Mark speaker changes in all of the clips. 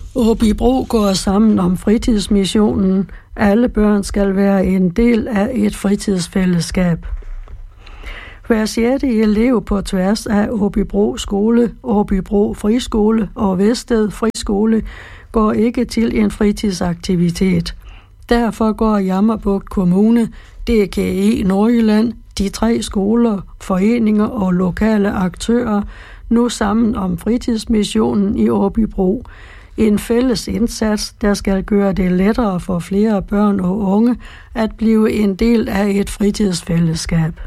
Speaker 1: Åbybro går sammen om fritidsmissionen. Alle børn skal være en del af et fritidsfællesskab. Hver 6. elev på tværs af Åbybro Skole, Åbybro Friskole og Vested Friskole går ikke til en fritidsaktivitet. Derfor går Jammerbugt Kommune, DGI Nordjylland, de 3 skoler, foreninger og lokale aktører nu sammen om fritidsmissionen i Åbybro. En fælles indsats, der skal gøre det lettere for flere børn og unge at blive en del af et fritidsfællesskab.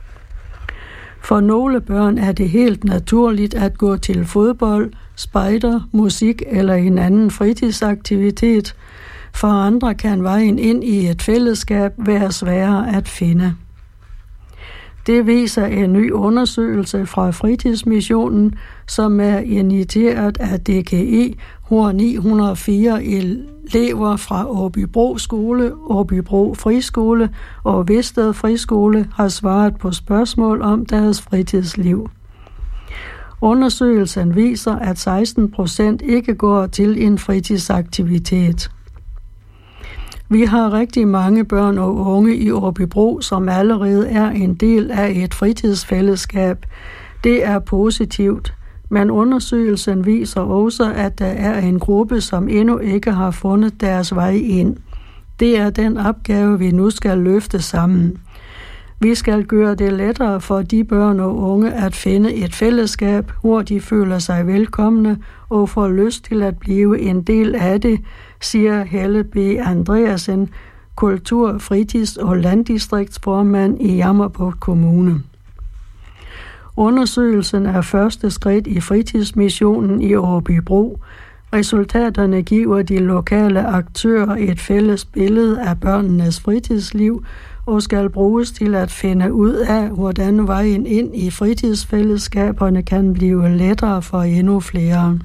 Speaker 1: For nogle børn er det helt naturligt at gå til fodbold, spejder, musik eller en anden fritidsaktivitet. For andre kan vejen ind i et fællesskab være sværere at finde. Det viser en ny undersøgelse fra Fritidsmissionen, som er initieret af DGI, hvor 904 elever fra Åbybro Skole, Åbybro Friskole og Vested Friskole har svaret på spørgsmål om deres fritidsliv. Undersøgelsen viser, at 16% ikke går til en fritidsaktivitet. Vi har rigtig mange børn og unge i Åbybro, som allerede er en del af et fritidsfællesskab. Det er positivt, men undersøgelsen viser også, at der er en gruppe, som endnu ikke har fundet deres vej ind. Det er den opgave, vi nu skal løfte sammen. Vi skal gøre det lettere for de børn og unge at finde et fællesskab, hvor de føler sig velkomne og får lyst til at blive en del af det, siger Helle B. Andreasen, kultur-, fritids- og landdistriktsformand i Jammerbugt Kommune. Undersøgelsen er første skridt i fritidsmissionen i Åbybro. Resultaterne giver de lokale aktører et fælles billede af børnenes fritidsliv og skal bruges til at finde ud af, hvordan vejen ind i fritidsfællesskaberne kan blive lettere for endnu flere.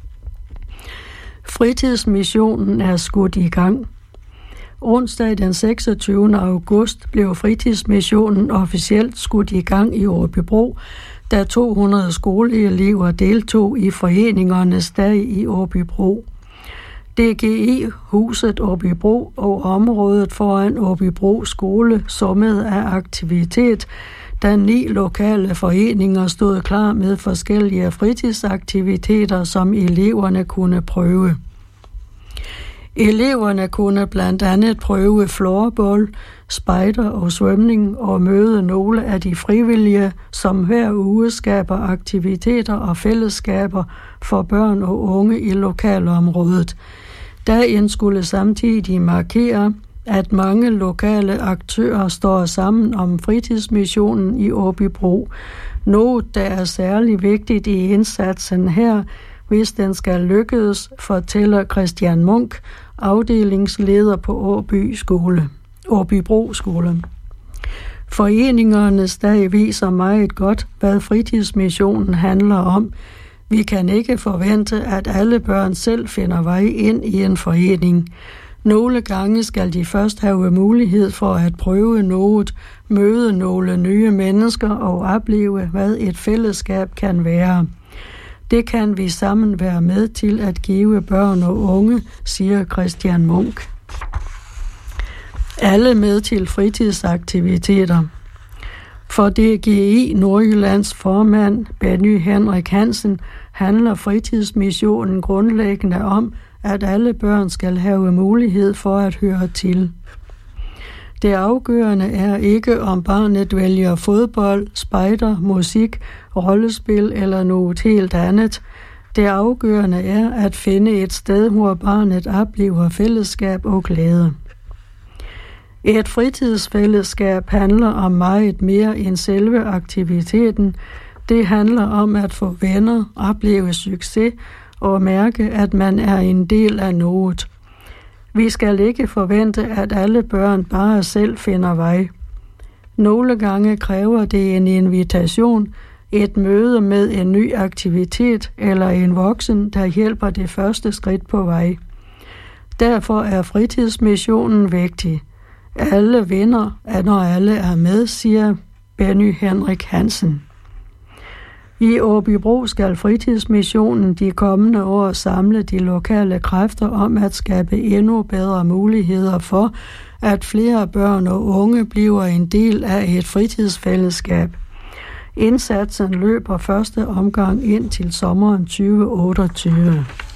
Speaker 1: Fritidsmissionen er skudt i gang. Onsdag den 26. august blev fritidsmissionen officielt skudt i gang i Åbybro, da 200 skoleelever deltog i foreningernes dag i Åbybro. DGI, huset Åbybro og området foran Åbybro Skole summede af aktivitet, da 9 lokale foreninger stod klar med forskellige fritidsaktiviteter, som eleverne kunne prøve. Eleverne kunne blandt andet prøve floorball, spejder og svømning og møde nogle af de frivillige, som hver uge skaber aktiviteter og fællesskaber for børn og unge i lokalområdet. Dagen skulle samtidig markere, at mange lokale aktører står sammen om fritidsmissionen i Åbybro. Noget, der er særlig vigtigt i indsatsen her, hvis den skal lykkes, fortæller Christian Munk, afdelingsleder på Åbybro Skole. Foreningernes dag viser meget godt, hvad fritidsmissionen handler om. Vi kan ikke forvente, at alle børn selv finder vej ind i en forening. Nogle gange skal de først have mulighed for at prøve noget, møde nogle nye mennesker og opleve, hvad et fællesskab kan være. Det kan vi sammen være med til at give børn og unge, siger Christian Munk. Alle med til fritidsaktiviteter. For DGI Nordjyllands formand Benny Henrik Hansen handler fritidsmissionen grundlæggende om, at alle børn skal have mulighed for at høre til. Det afgørende er ikke, om barnet vælger fodbold, spejder, musik, rollespil eller noget helt andet. Det afgørende er at finde et sted, hvor barnet oplever fællesskab og glæde. Et fritidsfællesskab handler om meget mere end selve aktiviteten. Det handler om at få venner, opleve succes og mærke, at man er en del af noget. Vi skal ikke forvente, at alle børn bare selv finder vej. Nogle gange kræver det en invitation, et møde med en ny aktivitet eller en voksen, der hjælper det første skridt på vej. Derfor er fritidsmissionen vigtig. Alle vinder, når alle er med, siger Benny Henrik Hansen. I Åbybro skal fritidsmissionen de kommende år samle de lokale kræfter om at skabe endnu bedre muligheder for, at flere børn og unge bliver en del af et fritidsfællesskab. Indsatsen løber første omgang ind til sommeren 2028.